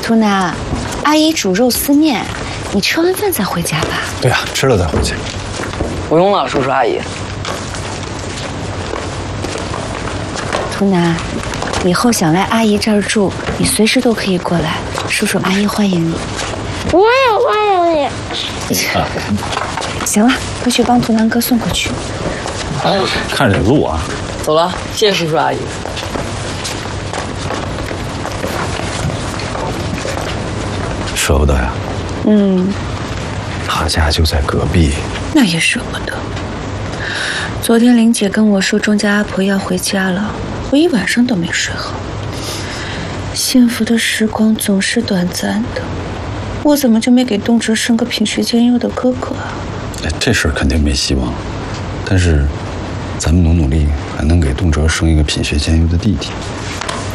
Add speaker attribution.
Speaker 1: 图南，阿姨煮肉丝面，你吃完饭再回家吧。
Speaker 2: 对啊，吃了再回去。
Speaker 3: 不用了，叔叔阿姨。
Speaker 1: 图南，以后想来阿姨这儿住，你随时都可以过来，叔叔阿姨欢迎你。
Speaker 4: 我也欢迎你。
Speaker 1: 行了，快去帮图南哥送过去。
Speaker 2: 看着路啊。
Speaker 3: 走了，谢谢叔叔阿姨。
Speaker 2: 舍不得呀。他家就在隔壁。
Speaker 1: 那也舍不得。昨天玲姐跟我说钟家阿婆要回家了，我一晚上都没睡好。幸福的时光总是短暂的，我怎么就没给东哲生个品学兼优的哥哥啊？
Speaker 2: 这事儿肯定没希望，但是咱们努努力，还能给东哲生一个品学兼优的弟弟。